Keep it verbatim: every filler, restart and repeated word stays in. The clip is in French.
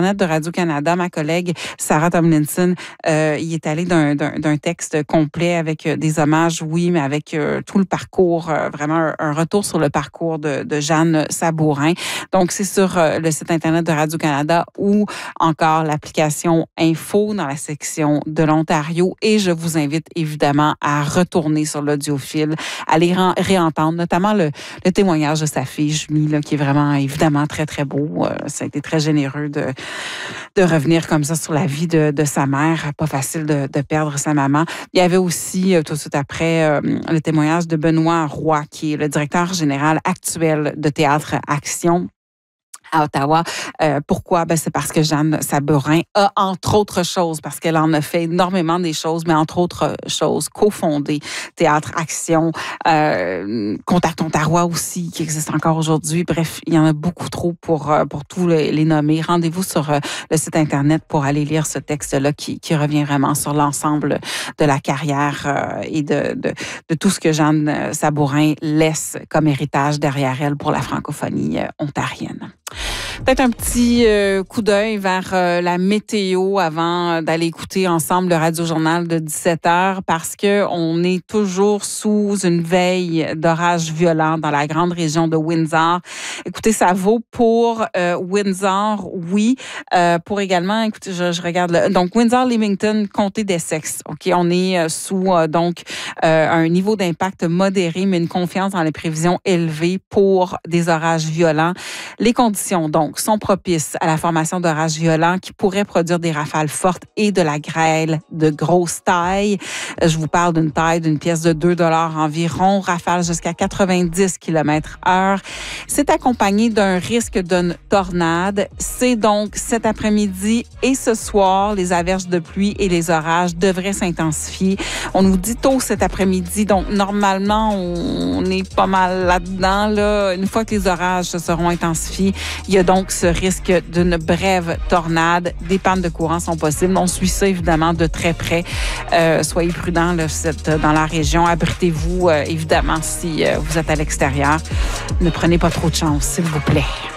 Internet de Radio-Canada, ma collègue Sarah Tomlinson euh, y est allée d'un, d'un, d'un texte complet avec des hommages, oui, mais avec euh, tout le parcours, euh, vraiment un, un retour sur le parcours de, de Jeanne Sabourin. Donc, c'est sur euh, le site Internet de Radio-Canada ou encore l'application Info dans la section de l'Ontario. Et je vous invite évidemment à retourner sur l'audiofile, à les réentendre, notamment le, le témoignage de sa fille, Julie, là, qui est vraiment, évidemment, très, très beau. Euh, ça a été très généreux de, de revenir comme ça sur la vie de, de sa mère. Pas facile de, de perdre sa maman. Il y avait aussi, euh, tout de suite après, euh, le témoignage de Benoît Roy, qui est le directeur général actuel de Théâtre Action à Ottawa. Euh, pourquoi? Ben, c'est parce que Jeanne Sabourin a, entre autres choses, parce qu'elle en a fait énormément des choses, mais entre autres choses, cofondé Théâtre Action, euh, Contact Ontario aussi, qui existe encore aujourd'hui. Bref, il y en a beaucoup trop pour, pour tous les, les nommer. Rendez-vous sur le site Internet pour aller lire ce texte-là qui, qui revient vraiment sur l'ensemble de la carrière euh, et de, de, de tout ce que Jeanne Sabourin laisse comme héritage derrière elle pour la francophonie euh, ontarienne. Peut-être un petit euh, coup d'œil vers euh, la météo avant d'aller écouter ensemble le Radio-Journal de dix-sept heures parce que on est toujours sous une veille d'orage violent dans la grande région de Windsor. Écoutez, ça vaut pour euh, Windsor, oui, euh, pour également, écoutez, je, je regarde, le, donc Windsor-Leamington, comté d'Essex. OK, on est euh, sous euh, donc euh, un niveau d'impact modéré, mais une confiance dans les prévisions élevées pour des orages violents. Les conditions, donc, sont propices à la formation d'orages violents qui pourraient produire des rafales fortes et de la grêle de grosse taille. Je vous parle d'une taille d'une pièce de deux dollars environ, rafales jusqu'à quatre-vingt-dix kilomètres heure. C'est accompagné d'un risque d'une tornade. C'est donc cet après-midi et ce soir, les averses de pluie et les orages devraient s'intensifier. On nous dit tôt cet après-midi, donc normalement, on est pas mal là-dedans. Là. Une fois que les orages se seront intensifiés, il y a donc ce risque d'une brève tornade. Des pannes de courant sont possibles. On suit ça évidemment de très près. Euh, soyez prudents là, dans la région. Abritez-vous euh, évidemment si euh, vous êtes à l'extérieur. Ne prenez pas trop de chance, s'il vous plaît.